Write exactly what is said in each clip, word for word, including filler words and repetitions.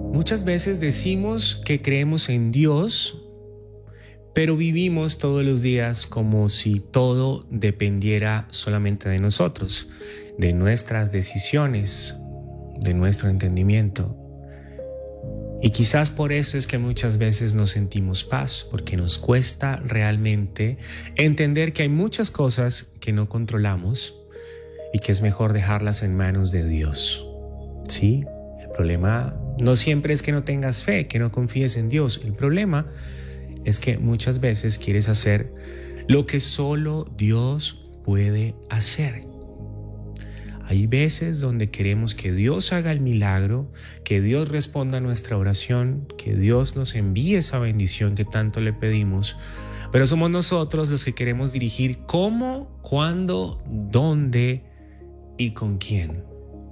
Muchas veces decimos que creemos en Dios, pero vivimos todos los días como si todo dependiera solamente de nosotros, de nuestras decisiones, de nuestro entendimiento. Y quizás por eso es que muchas veces no sentimos paz, porque nos cuesta realmente entender que hay muchas cosas que no controlamos y que es mejor dejarlas en manos de Dios. ¿Sí? El problema no siempre es que no tengas fe, que no confíes en Dios. El problema es que muchas veces quieres hacer lo que solo Dios puede hacer. Hay veces donde queremos que Dios haga el milagro, que Dios responda a nuestra oración, que Dios nos envíe esa bendición que tanto le pedimos, pero somos nosotros los que queremos dirigir cómo, cuándo, dónde y con quién.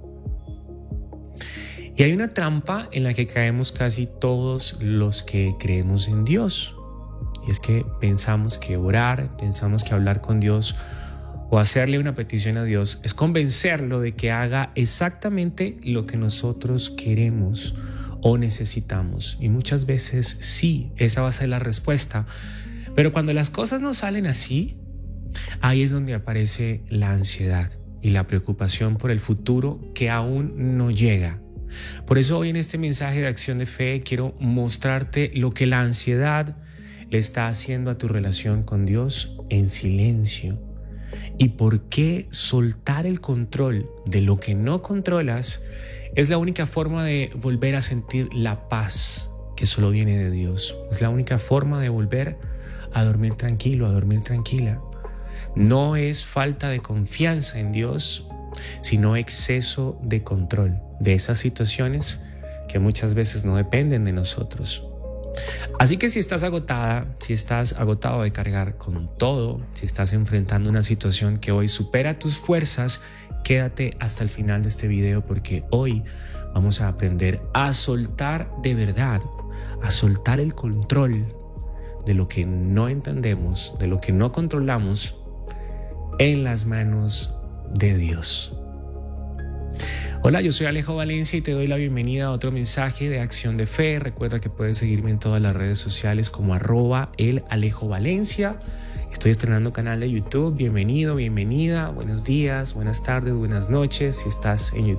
Y hay una trampa en la que caemos casi todos los que creemos en Dios. Y es que pensamos que orar, pensamos que hablar con Dios o hacerle una petición a Dios es convencerlo de que haga exactamente lo que nosotros queremos o necesitamos. Y muchas veces sí, esa va a ser la respuesta. Pero cuando las cosas no salen así, ahí es donde aparece la ansiedad y la preocupación por el futuro que aún no llega. Por eso hoy en este mensaje de acción de fe quiero mostrarte lo que la ansiedad le está haciendo a tu relación con Dios en silencio y por qué soltar el control de lo que no controlas es la única forma de volver a sentir la paz que solo viene de Dios. Es la única forma de volver a dormir tranquilo, a dormir tranquila. No es falta de confianza en Dios, sino exceso de control de esas situaciones que muchas veces no dependen de nosotros. Así que si estás agotada, si estás agotado de cargar con todo, si estás enfrentando una situación que hoy supera tus fuerzas, quédate hasta el final de este video porque hoy vamos a aprender a soltar de verdad, a soltar el control de lo que no entendemos, de lo que no controlamos en las manos de Dios. Hola, yo soy Alejo Valencia y te doy la bienvenida a otro mensaje de Acción de Fe. Recuerda que puedes seguirme en todas las redes sociales como arroba el Alejo Valencia. Estoy estrenando canal de YouTube. Bienvenido, bienvenida. Buenos días, buenas tardes, buenas noches. Si estás en YouTube.